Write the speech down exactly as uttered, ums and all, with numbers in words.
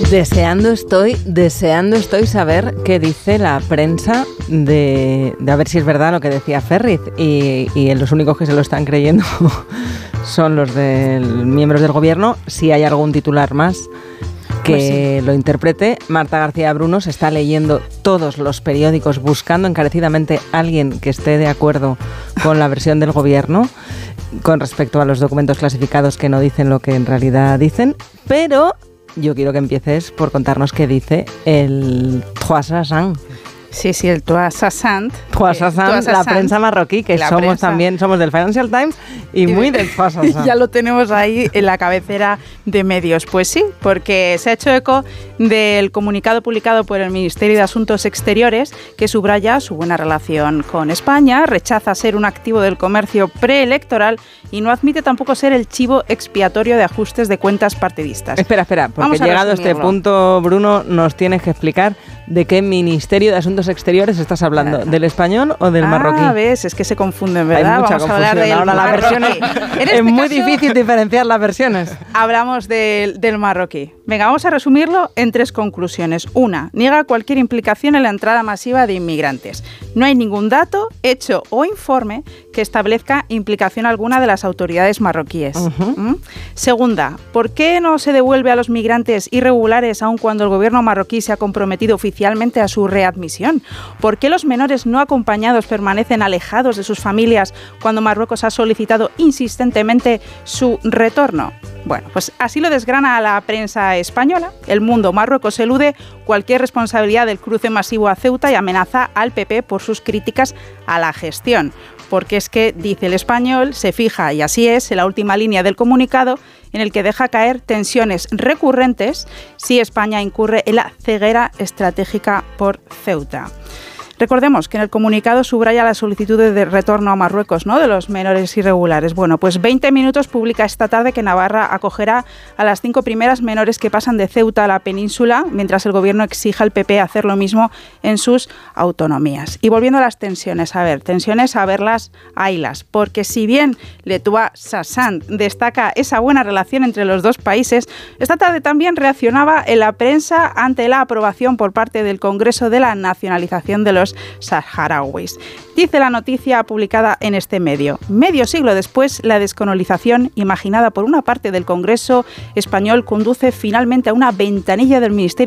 Deseando estoy, deseando estoy saber qué dice la prensa de, de a ver si es verdad lo que decía Ferriz. Y, y los únicos que se lo están creyendo son los del, miembros del gobierno. Si hay algún titular más que pues sí. lo interprete, Marta García Bruno se está leyendo todos los periódicos buscando encarecidamente a alguien que esté de acuerdo con la versión del gobierno con respecto a los documentos clasificados que no dicen lo que en realidad dicen, pero yo quiero que empieces por contarnos qué dice el Croissant. Sí, sí, el Croissant. Croissant, la prensa marroquí, que somos prensa. también, somos del Financial Times y, y muy del Croissant. Ya lo tenemos ahí en la cabecera de medios. Pues sí, porque se ha hecho eco del comunicado publicado por el Ministerio de Asuntos Exteriores, que subraya su buena relación con España, rechaza ser un activo del comercio preelectoral y no admite tampoco ser el chivo expiatorio de ajustes de cuentas partidistas. Espera, espera, porque Vamos a llegado a este punto, Bruno, nos tienes que explicar de qué Ministerio de Asuntos Exteriores estás hablando, claro. ¿Del español o del ah, marroquí? Ah, ves, es que se confunden, ¿verdad? Hay mucha Vamos confusión. a hablar del Ahora la versión es, este es muy caso, difícil diferenciar las versiones. Hablamos del, del marroquí. Venga, vamos a resumirlo en tres conclusiones. Una, niega cualquier implicación en la entrada masiva de inmigrantes. No hay ningún dato, hecho o informe que establezca implicación alguna de las autoridades marroquíes. Uh-huh. ¿Mm? Segunda, ¿por qué no se devuelve a los migrantes irregulares aun cuando el gobierno marroquí se ha comprometido oficialmente a su readmisión? ¿Por qué los menores no acompañados permanecen alejados de sus familias cuando Marruecos ha solicitado insistentemente su retorno? Bueno, pues así lo desgrana la prensa española. El Mundo: Marruecos elude cualquier responsabilidad del cruce masivo a Ceuta y amenaza al P P por sus críticas a la gestión. Porque es que, dice El Español, se fija, y así es, en la última línea del comunicado, en el que deja caer tensiones recurrentes si España incurre en la ceguera estratégica por Ceuta. Recordemos que en el comunicado subraya la solicitud de retorno a Marruecos, ¿no?, de los menores irregulares. Bueno, pues veinte minutos publica esta tarde que Navarra acogerá a las cinco primeras menores que pasan de Ceuta a la península, mientras el gobierno exige al P P hacer lo mismo en sus autonomías. Y volviendo a las tensiones, a ver, tensiones a verlas, haylas, porque si bien Le Croissant destaca esa buena relación entre los dos países, esta tarde también reaccionaba en la prensa ante la aprobación por parte del Congreso de la nacionalización de los saharauis. Dice la noticia publicada en este medio: medio siglo después, la descolonización imaginada por una parte del Congreso español conduce finalmente a una ventanilla del Ministerio